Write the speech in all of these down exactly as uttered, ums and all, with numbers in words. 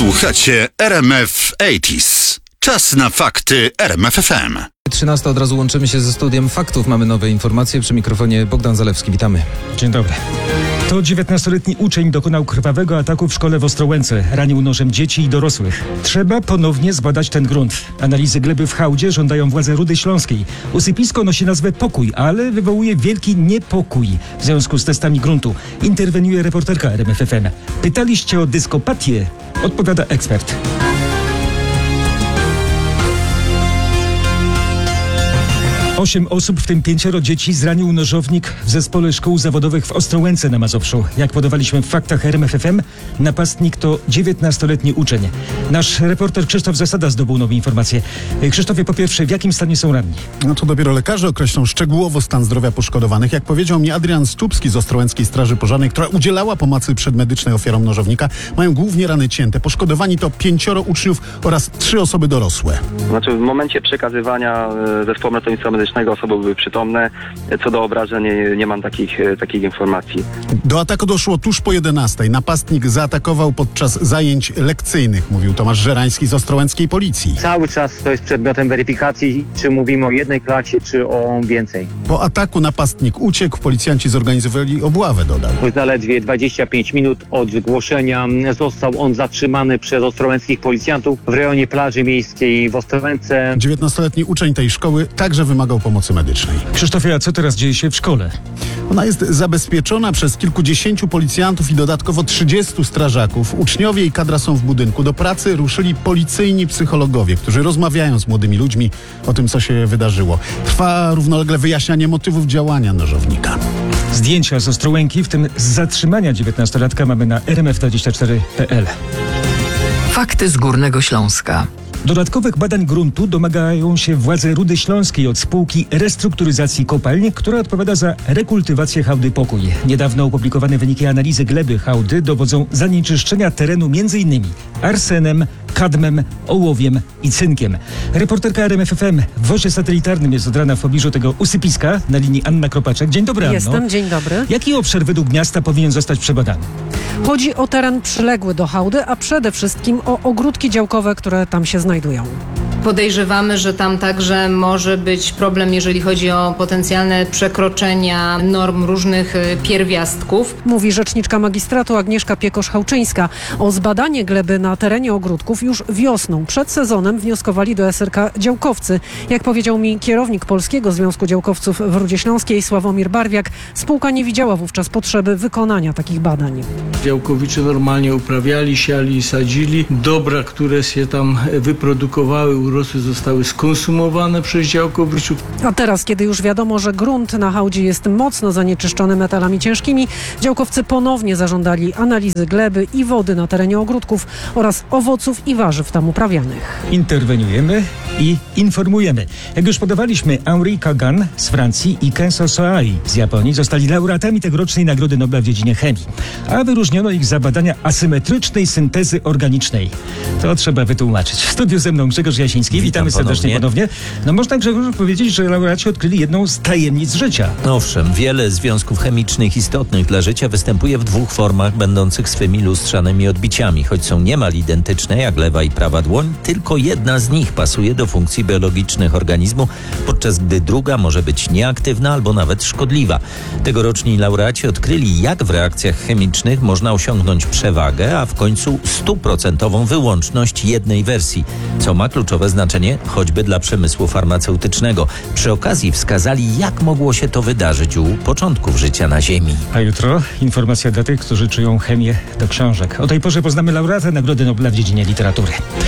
Słuchacie R M F osiemdziesiąt. Czas na fakty R M F F M. trzynasta od razu łączymy się ze studiem faktów. Mamy nowe informacje. Przy mikrofonie Bogdan Zalewski. Witamy. Dzień dobry. To dziewiętnastoletni uczeń dokonał krwawego ataku w szkole w Ostrołęce. Ranił nożem dzieci i dorosłych. Trzeba ponownie zbadać ten grunt. Analizy gleby w hałdzie żądają władze Rudy Śląskiej. Usypisko nosi nazwę Pokój, ale wywołuje wielki niepokój w związku z testami gruntu. Interweniuje reporterka R M F F M. Pytaliście o dyskopatię? Odpowiada ekspert. Osiem osób, w tym pięcioro dzieci, zranił nożownik w zespole szkół zawodowych w Ostrołęce na Mazowszu. Jak podawaliśmy w faktach R M F F M, napastnik to dziewiętnastoletni uczeń. Nasz reporter Krzysztof Zasada zdobył nowe informacje. Krzysztofie, po pierwsze, w jakim stanie są ranni? No to dopiero lekarze określą szczegółowo stan zdrowia poszkodowanych. Jak powiedział mi Adrian Szczupski z Ostrołęckiej Straży Pożarnej, która udzielała pomocy przedmedycznej ofiarom nożownika, mają głównie rany cięte. Poszkodowani to pięcioro uczniów oraz trzy osoby dorosłe. Znaczy w momencie przekazywania zespołu ratownictwa medycznego osoby były przytomne. Co do obrażeń nie, nie mam takich, takich informacji. Do ataku doszło tuż po jedenastej. Napastnik zaatakował podczas zajęć lekcyjnych, mówił Tomasz Żerański z ostrołęckiej policji. Cały czas to jest przedmiotem weryfikacji, czy mówimy o jednej klasie, czy o więcej. Po ataku napastnik uciekł, policjanci zorganizowali obławę, dodał. Zaledwie dwadzieścia pięć minut od zgłoszenia został on zatrzymany przez ostrołęckich policjantów w rejonie plaży miejskiej w Ostrołęce. dziewiętnastoletni uczeń tej szkoły także wymagał pomocy medycznej. Krzysztofie, a co teraz dzieje się w szkole? Ona jest zabezpieczona przez kilkudziesięciu policjantów i dodatkowo trzydziestu strażaków. Uczniowie i kadra są w budynku. Do pracy ruszyli policyjni psychologowie, którzy rozmawiają z młodymi ludźmi o tym, co się wydarzyło. Trwa równolegle wyjaśnianie motywów działania nożownika. Zdjęcia z Ostrołęki, w tym z zatrzymania dziewiętnastolatka, mamy na r m f dwadzieścia cztery kropka p l. Fakty z Górnego Śląska. Dodatkowych badań gruntu domagają się władze Rudy Śląskiej od spółki restrukturyzacji kopalń, która odpowiada za rekultywację hałdy Pokój. Niedawno opublikowane wyniki analizy gleby hałdy dowodzą zanieczyszczenia terenu m.in. arsenem, kadmem, ołowiem i cynkiem. Reporterka R M F F M w wozie satelitarnym jest od rana w pobliżu tego usypiska. Na linii Anna Kropaczek. Dzień dobry, Anno. Jestem, dzień dobry. Jaki obszar według miasta powinien zostać przebadany? Chodzi o teren przyległy do hałdy, a przede wszystkim o ogródki działkowe, które tam się znajdują. Podejrzewamy, że tam także może być problem, jeżeli chodzi o potencjalne przekroczenia norm różnych pierwiastków. Mówi rzeczniczka magistratu Agnieszka Piekosz-Hałczyńska. O zbadanie gleby na terenie ogródków już wiosną, przed sezonem, wnioskowali do S R K działkowcy. Jak powiedział mi kierownik Polskiego Związku Działkowców w Rudzie Śląskiej Sławomir Barwiak, spółka nie widziała wówczas potrzeby wykonania takich badań. Działkowicze normalnie uprawiali, siali, sadzili. Dobra, które się tam wyprodukowały, urosły, zostały skonsumowane przez działkowiczów. A teraz, kiedy już wiadomo, że grunt na hałdzie jest mocno zanieczyszczony metalami ciężkimi, działkowcy ponownie zażądali analizy gleby i wody na terenie ogródków oraz owoców i warzyw tam uprawianych. Interweniujemy i informujemy. Jak już podawaliśmy, Henri Kagan z Francji i Kenzo Soai z Japonii zostali laureatami tegorocznej Nagrody Nobla w dziedzinie chemii, a wyróżniono ich za badania asymetrycznej syntezy organicznej. To trzeba wytłumaczyć. W studiu ze mną Grzegorz Jasiński. Witamy Witam serdecznie ponownie. No można, Grzegorz, powiedzieć, że laureaci odkryli jedną z tajemnic życia. Owszem, wiele związków chemicznych istotnych dla życia występuje w dwóch formach, będących swymi lustrzanymi odbiciami. Choć są niemal identyczne, jak lewa i prawa dłoń, tylko jedna z nich pasuje do funkcji biologicznych organizmu, podczas gdy druga może być nieaktywna albo nawet szkodliwa. Tegoroczni laureaci odkryli, jak w reakcjach chemicznych można osiągnąć przewagę, a w końcu stuprocentową wyłączność jednej wersji, co ma kluczowe znaczenie choćby dla przemysłu farmaceutycznego. Przy okazji wskazali, jak mogło się to wydarzyć u początków życia na Ziemi. A jutro informacja dla tych, którzy czują chemię do książek. O tej porze poznamy laureata Nagrody Nobla w dziedzinie literatury.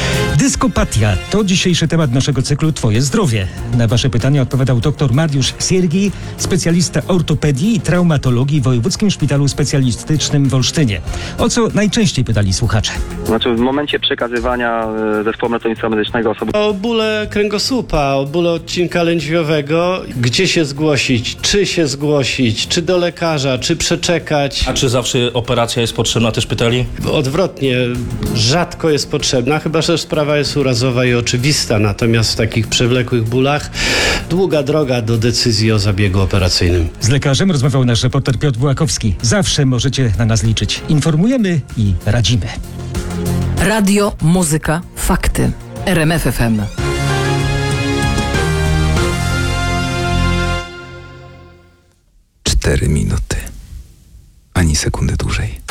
Dyskopatia to dzisiejszy temat naszego cyklu Twoje zdrowie. Na wasze pytania odpowiadał dr Mariusz Siergi, specjalista ortopedii i traumatologii w Wojewódzkim Szpitalu Specjalistycznym w Olsztynie. O co najczęściej pytali słuchacze? Znaczy w momencie przekazywania zespołu ratownictwa medycznego osoby... O bóle kręgosłupa, o bóle odcinka lędźwiowego, gdzie się zgłosić, czy się zgłosić, czy do lekarza, czy przeczekać. A czy zawsze operacja jest potrzebna, też pytali? Odwrotnie, rzadko jest potrzebna, chyba że sprawa jest urazowa i oczywista, natomiast w takich przewlekłych bólach długa droga do decyzji o zabiegu operacyjnym. Z lekarzem rozmawiał nasz reporter Piotr Bułakowski. Zawsze możecie na nas liczyć. Informujemy i radzimy. Radio, muzyka, fakty. R M F F M. Cztery minuty. Ani sekundy dłużej.